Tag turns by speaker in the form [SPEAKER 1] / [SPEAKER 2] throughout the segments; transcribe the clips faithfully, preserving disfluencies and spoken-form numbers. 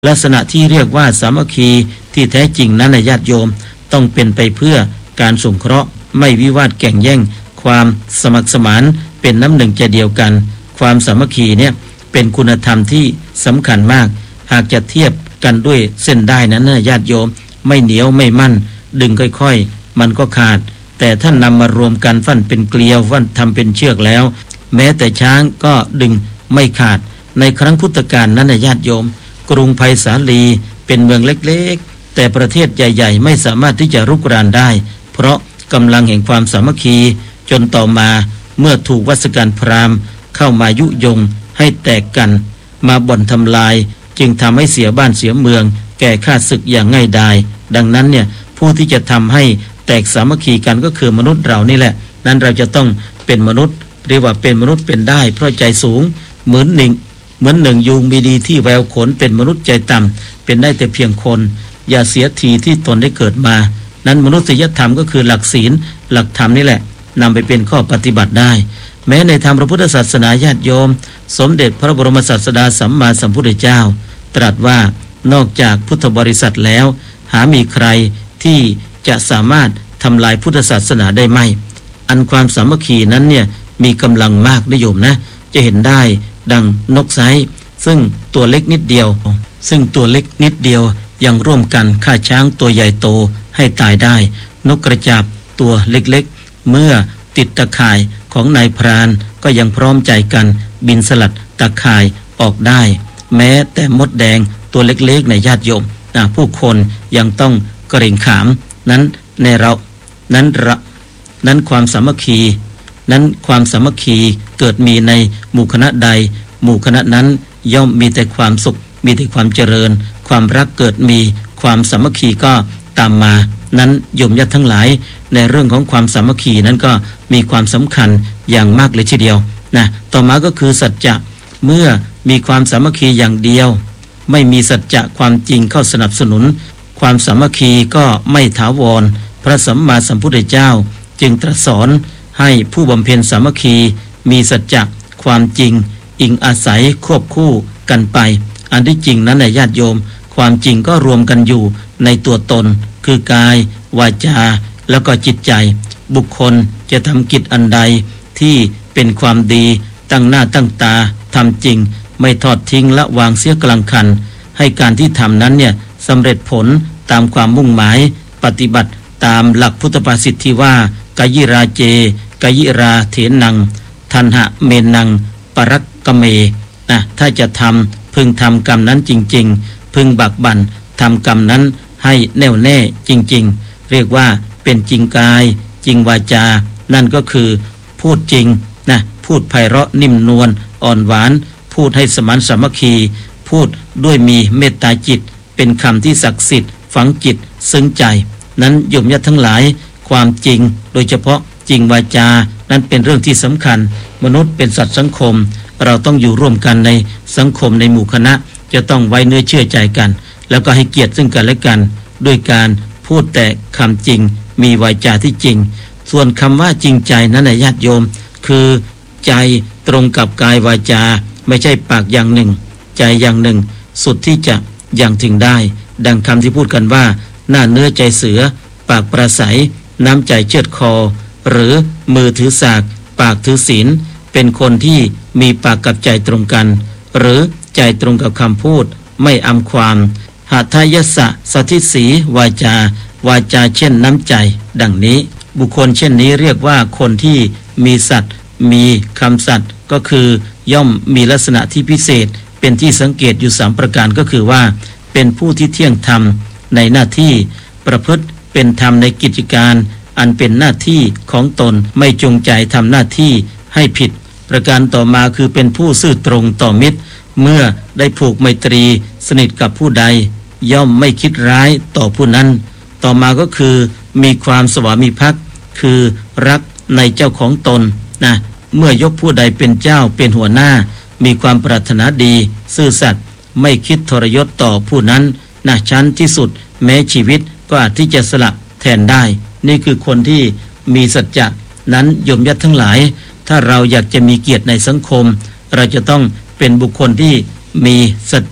[SPEAKER 1] ลักษณะที่เรียกว่าสามัคคีที่แท้จริงนั้นญาติโยมต้องเป็นไปเพื่อการสงเคราะห์ไม่วิวาทแข่งแย่งความสมัครสมานเป็นน้ำหนึ่งใจเดียวกันความสามัคคีเนี่ยเป็นคุณธรรมที่สำคัญมากหากจะเทียบกันด้วยเส้นได้นั้นญาติโยมไม่เหนียวไม่มั่นดึงค่อยๆมันก็ขาดแต่ท่านนำมารวมกันฟันเป็นเกลียวฟันทำเป็นเชือกแล้วแม้แต่ช้างก็ดึงไม่ขาดในครั้งพุทธกาลนั้นญาติโยมกรุงไผ่สาลีเป็นเมืองเล็กๆแต่ประเทศใหญ่ๆไม่สามารถที่จะรุกรานได้เพราะกำลังแห่งความสามัคคีจนต่อมาเมื่อถูกวัสการพราหมณ์เข้ามายุยงให้แตกกันมาบ่อนทำลายจึงทำให้เสียบ้านเสียเมืองแก่ข้าศึกอย่างง่ายดายดังนั้นเนี่ยผู้ที่จะทำให้แตกสามัคคีกันก็คือมนุษย์เรานี่แหละนั้นเราจะต้องเป็นมนุษย์เรียกว่าเป็นมนุษย์เป็นได้เพราะใจสูงเหมือนหนึ่งเหมือนหนึ่งยุงมีดีที่แววขนเป็นมนุษย์ใจต่ำเป็นได้แต่เพียงคนอย่าเสียทีที่ตนได้เกิดมานั้นมนุษยธรรมก็คือหลักศีลหลักธรรมนี่แหละนำไปเป็นข้อปฏิบัติได้แม้ในธรรมพระพุทธศาสนาญาติโยมสมเด็จพระบรมศาสดาสัมมาสัมพุทธเจ้าตรัสว่านอกจากพุทธบริษัทแล้วหามีใครที่จะสามารถทำลายพุทธศาสนาได้ไหมอันความสามัคคีนั้นเนี่ยมีกำลังมากนะโยมนะจะเห็นได้ดังนกไซซึ่งตัวเล็กนิดเดียวซึ่งตัวเล็กนิดเดียวยังร่วมกันฆ่าช้างตัวใหญ่โตให้ตายได้นกกระจาบตัวเล็กๆเมื่อติดตะข่ายของนายพรานก็ยังพร้อมใจกันบินสลัดตะข่ายออกได้แม้แต่มดแดงตัวเล็กๆในญาติโยมนะผู้คนยังต้องเกรงขามนั้นในเรานั้นระนั้นความสามัคคีนั้นความสามัคคีเกิดมีในหมู่คณะใดหมู่คณะนั้นย่อมมีแต่ความสุขมีแต่ความเจริญความรักเกิดมีความสามัคคีก็ตามมานั้นโยมญาติทั้งหลายในเรื่องของความสามัคคีนั้นก็มีความสำคัญอย่างมากเลยทีเดียวนะต่อมาก็คือสัจจะเมื่อมีความสามัคคีอย่างเดียวไม่มีสัจจะความจริงเข้าสนับสนุนความสามัคคีก็ไม่ถาวรพระสัมมาสัมพุทธเจ้าจึงตรัสสอนให้ผู้บำเพ็ญสามัคคีมีสัจจะความจริงอิงอาศัยควบคู่กันไปอันที่จริงนั้นในญาติโยมความจริงก็รวมกันอยู่ในตัวตนคือกายวาจาแล้วก็จิตใจบุคคลจะทำกิจอันใดที่เป็นความดีตั้งหน้าตั้งตาทำจริงไม่ทอดทิ้งละวางเสียกลางคันให้การที่ทำนั้นเนี่ยสำเร็จผลตามความมุ่งหมายปฏิบัติตามหลักพุทธภาษิตที่ว่ากายิราเจกายิราเถนังทันหะเมนังปรักกเมนะถ้าจะทำพึงทำกรรมนั้นจริงๆพึงบักบั่นทำกรรมนั้นให้แน่วแน่จริงๆเรียกว่าเป็นจริงกายจริงวาจานั่นก็คือพูดจริงนะพูดไพเราะนิ่มนวลอ่อนหวานพูดให้สมานสามัคคีพูดด้วยมีเมตตาจิตเป็นคำที่ศักดิ์สิทธิ์ฝังจิตซึ้งใจนั้นโยมญาติทั้งหลายความจริงโดยเฉพาะจริงวาจานั้นเป็นเรื่องที่สำคัญมนุษย์เป็นสัตว์สังคมเราต้องอยู่ร่วมกันในสังคมในหมู่คณะจะต้องไว้เนื้อเชื่อใจกันแล้วก็ให้เกียรติซึ่งกันและกันด้วยการพูดแต่คำจริงมีวาจาที่จริงส่วนคำว่าจริงใจนั้นญาติโยมคือใจตรงกับกายวาจาไม่ใช่ปากอย่างหนึ่งใจอย่างหนึ่งสุดที่จะอย่างถึงได้ดังคำที่พูดกันว่าหน้าเนื้อใจเสือปากประสัยน้ำใจเชือดคอหรือมือถือสากปากถือศีลเป็นคนที่มีปากกับใจตรงกันหรือใจตรงกับคำพูดไม่อำความหาทายสะสถิสีวาจาวาจาเช่นน้ำใจดังนี้บุคคลเช่นนี้เรียกว่าคนที่มีสัตย์มีคำสัตย์ก็คือย่อมมีลักษณะที่พิเศษเป็นที่สังเกตอยู่สามประการก็คือว่าเป็นผู้ที่เที่ยงธรรมในหน้าที่ประพฤติเป็นธรรมในกิจการอันเป็นหน้าที่ของตนไม่จงใจทำหน้าที่ให้ผิดประการต่อมาคือเป็นผู้ซื่อตรงต่อมิตรเมื่อได้ผูกไมตรีสนิทกับผู้ใดย่อมไม่คิดร้ายต่อผู้นั้นต่อมาก็คือมีความสวามิภักดิ์คือรักในเจ้าของตนนะเมื่อยกผู้ใดเป็นเจ้าเป็นหัวหน้ามีความปรารถนาดีซื่อสัตย์ไม่คิดทรยศต่อผู้นั้นนะชั้นที่สุดแม้ชีวิตก็อาจที่จะสละแทนได้นี่คือคนที่มีสัจจะนั้นโยมญาติทั้งหลายถ้าเราอยากจะมีเกียรติในสังคมเราจะต้องเป็นบุคคลที่มีสัจจะ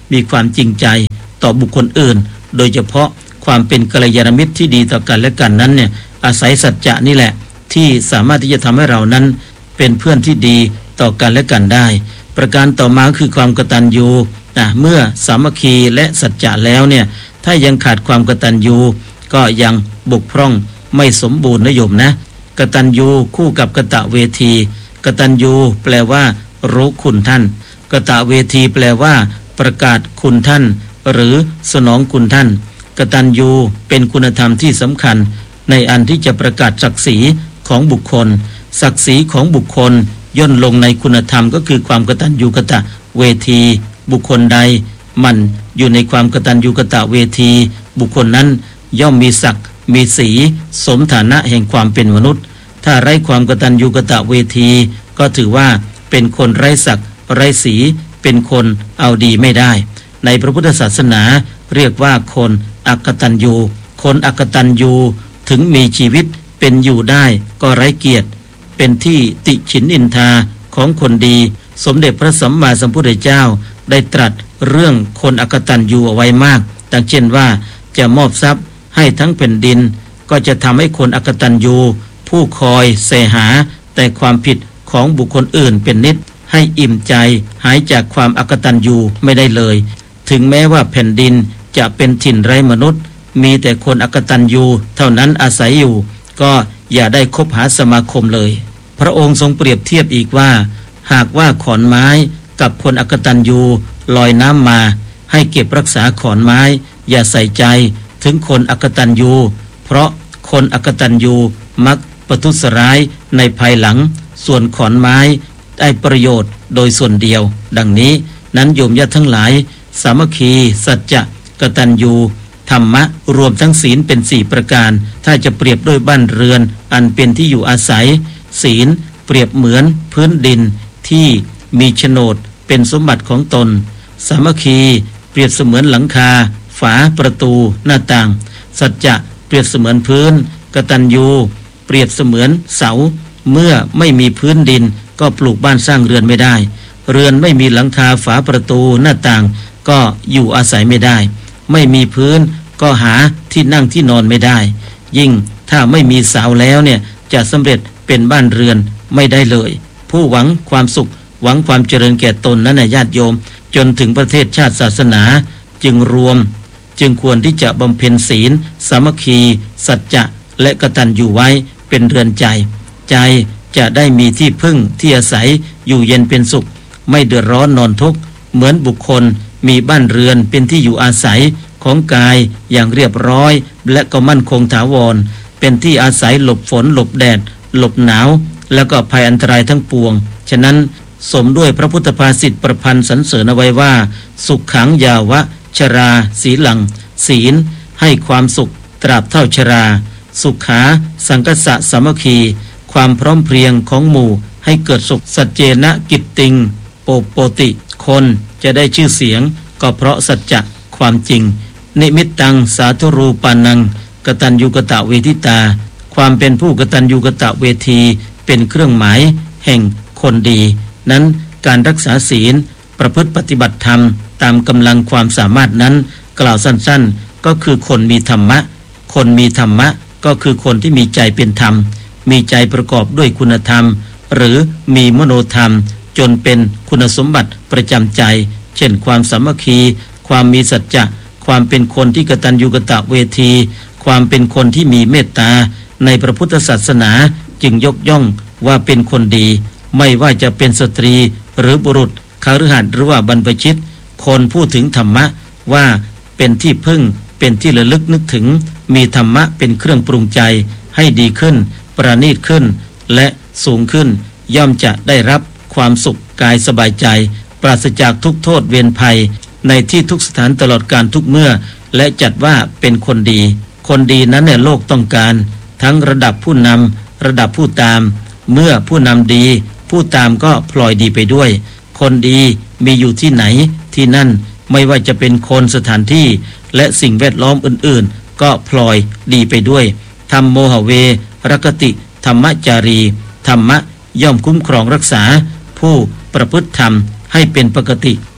[SPEAKER 1] มีความจริงใจต่อบุคคลอื่นโดยเฉพาะความเป็นกัลยาณมิตรที่ดีต่อกันและกันนั้นเนี่ยอาศัยสัจจะนี่แหละที่สามารถที่จะทำให้เรานั้นเป็นเพื่อนที่ดีต่อกันและกันได้ประการต่อมาคือความกตัญญูนะเมื่อสามัคคีและสัจจะแล้วเนี่ยถ้ายังขาดความกตัญญูก็ยังบกพร่องไม่สมบูรณ์นะโยมนะกตัญญูคู่กับกตเวทีกตัญญูแปลว่ารู้คุณท่านกตเวทีแปลว่าประกาศคุณท่านหรือสนองคุณท่านกตัญญูเป็นคุณธรรมที่สำคัญในอันที่จะประกาศศักดิ์ศรีของบุคคลศักดิ์ศรีของบุคคลย่นลงในคุณธรรมก็คือความกตัญญูกตเวทีบุคคลใดมันอยู่ในความกตัญญูกตเวทีบุคคลนั้นย่อมมีศักดิ์มีสีสมฐานะแห่งความเป็นมนุษย์ถ้าไร้ความกตัญญูกตเวทีก็ถือว่าเป็นคนไร้ศักดิ์ไร้สีเป็นคนเอาดีไม่ได้ในพระพุทธศาสนาเรียกว่าคนอกตัญญูคนอกตัญญูถึงมีชีวิตเป็นอยู่ได้ก็ไร้เกียรติเป็นที่ติฉินนินทาของคนดีสมเด็จพระสัมมาสัมพุทธเจ้าได้ตรัสเรื่องคนอกตัญญูเอาไว้มากดังเช่นว่าจะมอบทรัพย์ให้ทั้งแผ่นดินก็จะทำให้คนอกตัญญูผู้คอยเสหาแต่ความผิดของบุคคลอื่นเป็นนิดให้อิ่มใจหายจากความอกตัญญูไม่ได้เลยถึงแม้ว่าแผ่นดินจะเป็นถิ่นไร้มนุษย์มีแต่คนอกตัญญูเท่านั้นอาศัยอยู่ก็อย่าได้คบหาสมาคมเลยพระองค์ทรงเปรียบเทียบอีกว่าหากว่าขอนไม้กับคนอกตัญญูลอยน้ำมาให้เก็บรักษาขอนไม้อย่าใส่ใจถึงคนอกตัญญูเพราะคนอกตัญญูมักประทุษร้ายในภายหลังส่วนขอนไม้ได้ประโยชน์โดยส่วนเดียวดังนี้นั้นโยมญาติทั้งหลายสามัคคีสัจจะกตัญญูธรรมะรวมทั้งศีลเป็นสี่ประการถ้าจะเปรียบด้วยบ้านเรือนอันเป็นที่อยู่อาศัยศีลเปรียบเหมือนพื้นดินที่มีโฉนดเป็นสมบัติของตนสามัคคีเปรียบเสมือนหลังคาฝาประตูหน้าต่างสัจจะเปรียบเสมือนพื้นกตัญญูเปรียบเสมือนเสาเมื่อไม่มีพื้นดินก็ปลูกบ้านสร้างเรือนไม่ได้เรือนไม่มีหลังคาฝาประตูหน้าต่างก็อยู่อาศัยไม่ได้ไม่มีพื้นก็หาที่นั่งที่นอนไม่ได้ยิ่งถ้าไม่มีเสาแล้วเนี่ยจะสำเร็จเป็นบ้านเรือนไม่ได้เลยผู้หวังความสุขหวังความเจริญแก่ตนนั้นญาติโยมจนถึงประเทศชาติศาสนาจึงรวมจึงควรที่จะบำเพ็ญศีลสามัคคีสัจจะและกตัญญูไว้เป็นเรือนใจใจจะได้มีที่พึ่งที่อาศัยอยู่เย็นเป็นสุขไม่เดือดร้อนนอนทุกข์เหมือนบุคคลมีบ้านเรือนเป็นที่อยู่อาศัยของกายอย่างเรียบร้อยและก็มั่นคงถาวรเป็นที่อาศัยหลบฝนหลบแดดหลบหนาวแล้วก็ภัยอันตรายทั้งปวงฉะนั้นสมด้วยพระพุทธภาษิตประพันธ์สรรเสริญเอาไว้ว่าสุขขังยาวะชราสีหลังศีลให้ความสุขตราบเท่าชราสุขาสังคสะสามัคคีความพร้อมเพรียงของหมู่ให้เกิดสุขสัจเจนะกิตติงโปโปติคนจะได้ชื่อเสียงก็เพราะสัจจะความจริงนิมิตตังสาธุรูปานังกตัญญูกตเวทิตาความเป็นผู้กตัญญูกตเวทีเป็นเครื่องหมายแห่งคนดีนั้นการรักษาศีลประพฤติปฏิบัติธรรมตามกำลังความสามารถนั้นกล่าวสั้นๆก็คือคนมีธรรมะคนมีธรรมะก็คือคนที่มีใจเป็นธรรมมีใจประกอบด้วยคุณธรรมหรือมีมโนธรรมจนเป็นคุณสมบัติประจำใจเช่นความสามัคคีความมีสัจจะความเป็นคนที่กตัญญูกตเวทีความเป็นคนที่มีเมตตาในพระพุทธศาสนาจึงยกย่องว่าเป็นคนดีไม่ว่าจะเป็นสตรีหรือบุรุษคฤหัสถ์หรือว่าบรรพชิตคนพูดถึงธรรมะว่าเป็นที่พึ่งเป็นที่ระลึกนึกถึงมีธรรมะเป็นเครื่องปรุงใจให้ดีขึ้นประณีตขึ้นและสูงขึ้นย่อมจะได้รับความสุขกายสบายใจปราศจากทุกโทษเวรภัยในที่ทุกสถานตลอดการทุกเมื่อและจัดว่าเป็นคนดีคนดีนั้นเนี่ยโลกต้องการทั้งระดับผู้นำระดับผู้ตามเมื่อผู้นำดีผู้ตามก็พลอยดีไปด้วยคนดีมีอยู่ที่ไหนที่นั่นไม่ว่าจะเป็นคนสถานที่และสิ่งแวดล้อมอื่นๆก็พลอยดีไปด้วยธรรมโมหเวรกติธรรมจารีธรรมะย่อมคุ้มครองรักษาผู้ประพฤติธรรมให้เป็นปกติ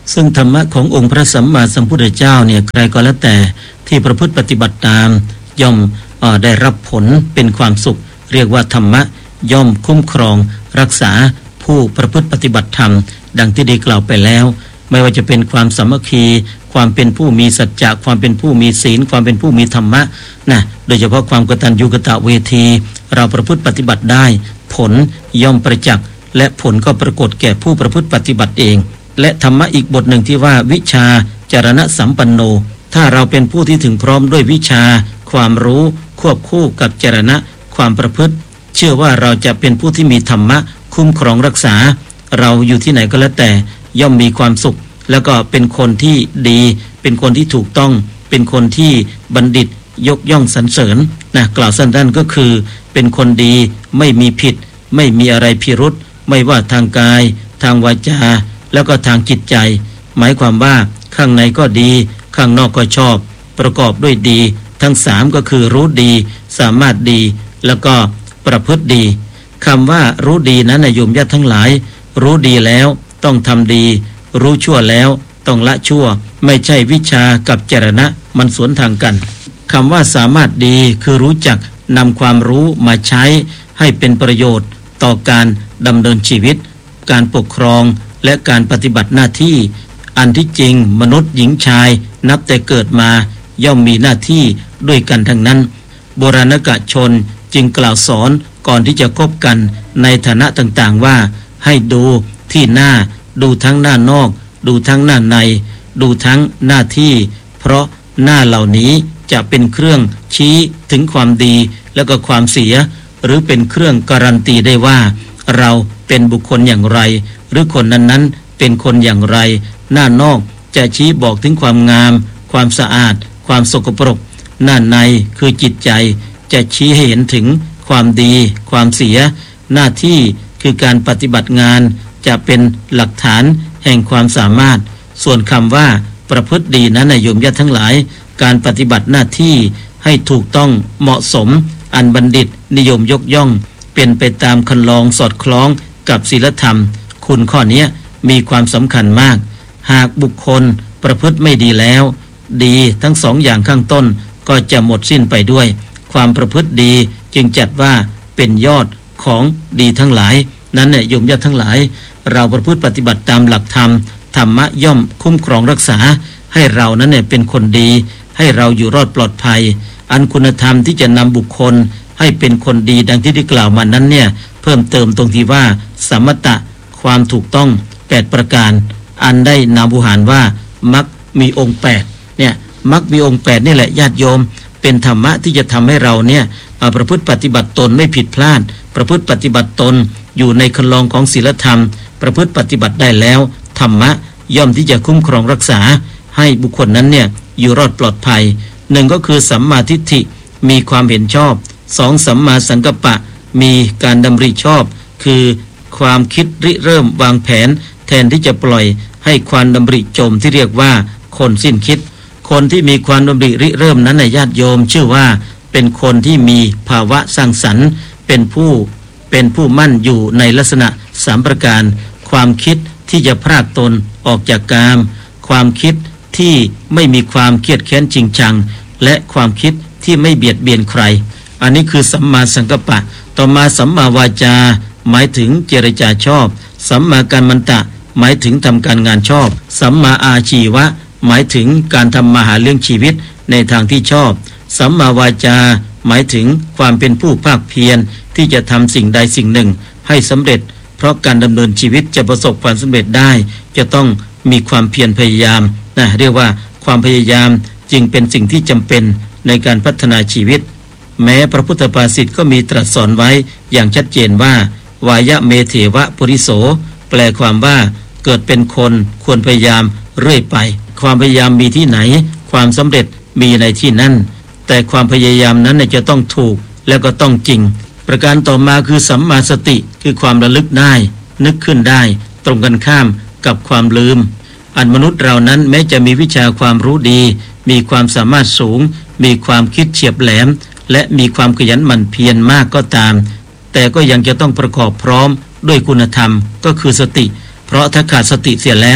[SPEAKER 1] ซึ่งธรรมะขององค์พระสัมมาสัมพุทธเจ้าเนี่ยใครก็แล้วแต่ที่ประพฤติปฏิบัติตามย่อมเอ่อได้รับผลเป็นความสุขเรียกว่าธรรมะย่อมคุ้มครองรักษาผู้ประพฤติปฏิบัติธรรมดังที่ได้กล่าวไปแล้วไม่ว่าจะเป็นความสามัคคีความเป็นผู้มีสัจจะความเป็นผู้มีศีลความเป็นผู้มีธรรมะนะโดยเฉพาะความกตัญญูกตเวทีเราประพฤติปฏิบัติได้ผลย่อมประจักษ์และผลก็ปรากฏแก่ผู้ประพฤติปฏิบัติเองและธรรมะอีกบทหนึ่งที่ว่าวิชาจารณะสัมปันโนถ้าเราเป็นผู้ที่ถึงพร้อมด้วยวิชาความรู้ควบคู่กับจารณะความประพฤติเชื่อว่าเราจะเป็นผู้ที่มีธรรมะคุ้มครองรักษาเราอยู่ที่ไหนก็แล้วแต่ย่อมมีความสุขแล้วก็เป็นคนที่ดีเป็นคนที่ถูกต้องเป็นคนที่บัณฑิตยกย่องสรรเสริญนะกล่าวสั้นๆก็คือเป็นคนดีไม่มีผิดไม่มีอะไรพิรุธไม่ว่าทางกายทางวาจาแล้วก็ทางจิตใจหมายความว่าข้างในก็ดีข้างนอกก็ชอบประกอบด้วยดีทั้งสามก็คือรู้ดีสามารถดีแล้วก็ประพฤติดีคำว่ารู้ดีนั้นนะโยมญาติทั้งหลายรู้ดีแล้วต้องทำดีรู้ชั่วแล้วต้องละชั่วไม่ใช่วิชากับจรณะมันสวนทางกันคำว่าสามารถดีคือรู้จักนำความรู้มาใช้ให้เป็นประโยชน์ต่อการดำเนินชีวิตการปกครองและการปฏิบัติหน้าที่อันที่จริงมนุษย์หญิงชายนับแต่เกิดมาย่อมมีหน้าที่ด้วยกันทั้งนั้นโบราณกชนจึงกล่าวสอนก่อนที่จะคบกันในฐานะต่างๆว่าให้ดูที่หน้าดูทั้งหน้านอกดูทั้งหน้าในดูทั้งหน้าที่เพราะหน้าเหล่านี้จะเป็นเครื่องชี้ถึงความดีและก็ความเสียหรือเป็นเครื่องการันตีได้ว่าเราเป็นบุคคลอย่างไรหรือคนนั้นๆเป็นคนอย่างไรหน้านอกจะชี้บอกถึงความงามความสะอาดความสกปรกหน้าในคือจิตใจจะชี้ให้เห็นถึงความดีความเสียหน้าที่คือการปฏิบัติงานจะเป็นหลักฐานแห่งความสามารถส่วนคำว่าประพฤติดีนั้นนะโยมญาติทั้งหลายการปฏิบัติหน้าที่ให้ถูกต้องเหมาะสมอันบัณฑิตนิยมยกย่องเป็นไปตามคันลองสอดคล้องกับศีลธรรมคุณข้อนี้มีความสำคัญมากหากบุคคลประพฤติไม่ดีแล้วดีทั้งสองอย่างข้างต้นก็จะหมดสิ้นไปด้วยความประพฤติดีจึงจัดว่าเป็นยอดของดีทั้งหลายนั้นเนี่ยโยมญาติทั้งหลายเราประพฤติปฏิบัติตามหลักธรรมธรรมะย่อมคุ้มครองรักษาให้เรานั้นเนี่ยเป็นคนดีให้เราอยู่รอดปลอดภัยอันคุณธรรมที่จะนำบุคคลให้เป็นคนดีดังที่ได้กล่าวมานั้นเนี่ยเพิ่มเติมตรงที่ว่าสมตะความถูกต้องแปดประการอันได้นามบุหารว่ามรรคมีองค์แปดเนี่ยมรรคมีองค์แปดนี่แหละญาติโยมเป็นธรรมะที่จะทำให้เราเนี่ยประพฤติปฏิบัติตนไม่ผิดพลาดประพฤติปฏิบัติตนอยู่ในคันลองของศีลธรรมประพฤติปฏิบัติได้แล้วธรรมะย่อมที่จะคุ้มครองรักษาให้บุคคลนั้นเนี่ยอยู่รอดปลอดภัยหนึ่งก็คือสัมมาทิฏฐิมีความเห็นชอบสองสัมมาสังกัปปะมีการดำริชอบคือความคิดริเริ่มวางแผนแทนที่จะปล่อยให้ความดำริจมที่เรียกว่าคนสิ้นคิดคนที่มีความดำริริเริ่มนั้นในญาติโยมชื่อว่าเป็นคนที่มีภาวะสร้างสรรค์เป็นผู้เป็นผู้มั่นอยู่ในลักษณะสามประการความคิดที่จะพรากตนออกจากกามความคิดที่ไม่มีความเครียดแค้นจริงจังและความคิดที่ไม่เบียดเบียนใครอันนี้คือสัมมาสังกัปปะต่อมาสัมมาวาจาหมายถึงเจรจาชอบสัมมากัมมันตะหมายถึงทำการงานชอบสัมมาอาชีวะหมายถึงการทำมาหาเลี้ยงชีวิตในทางที่ชอบสัมมาวาจาหมายถึงความเป็นผู้ภาคเพียรที่จะทำสิ่งใดสิ่งหนึ่งให้สำเร็จเพราะการดำเนินชีวิตจะประสบความสำเร็จได้จะต้องมีความเพียรพยายามนะเรียกว่าความพยายามจึงเป็นสิ่งที่จำเป็นในการพัฒนาชีวิตแม้พระพุทธภาษิตก็มีตรัสสอนไว้อย่างชัดเจนว่าวายะเมเถวะปุริโสแปลความว่าเกิดเป็นคนควรพยายามเรื่อยไปความพยายามมีที่ไหนความสำเร็จมีในที่นั่นแต่ความพยายามนั้นจะต้องถูกแล้วก็ต้องจริงประการต่อมาคือสัมมาสติคือความระลึกได้นึกขึ้นได้ตรงกันข้ามกับความลืมอันมนุษย์เรานั้นแม้จะมีวิชาความรู้ดีมีความสามารถสูงมีความคิดเฉียบแหลมและมีความขยันหมั่นเพียรมากก็ตามแต่ก็ยังจะต้องประกอบพร้อมด้วยคุณธรรมก็คือสติเพราะถ้าขาดสติเสียแล้ว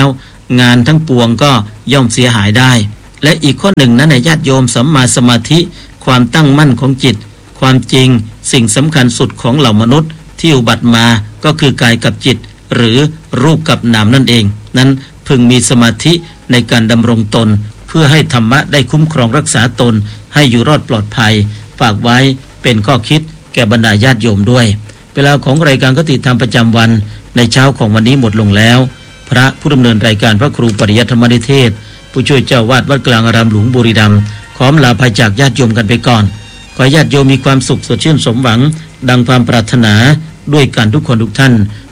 [SPEAKER 1] งานทั้งปวงก็ย่อมเสียหายได้และอีกข้อหนึ่งนั้นในญาติโยมสัมมาสมาธิความตั้งมั่นของจิตความจริงสิ่งสำคัญสุดของเหล่ามนุษย์ที่อุบัติมาก็คือกายกับจิตหรือรูปกับนามนั่นเองนั้นพึงมีสมาธิในการดำรงตนเพื่อให้ธรรมะได้คุ้มครองรักษาตนให้อยู่รอดปลอดภัยฝากไว้เป็นข้อคิดแก่บรรดาญาติโยมด้วยเวลาของรายการคติธรรมประจำวันในเช้าของวันนี้หมดลงแล้วพระผู้ดำเนินรายการพระครูปริยัติธรรมนิเทศผู้ช่วยเจ้าวาดวัดกลางอารามหลวงบุรีรัมย์ขอลาภัยจากญาติโยมกันไปก่อนขอญาติโยมมีความสุขสดชื่นสมหวังดังความปรารถนาด้วยกันทุกคนทุกท่าน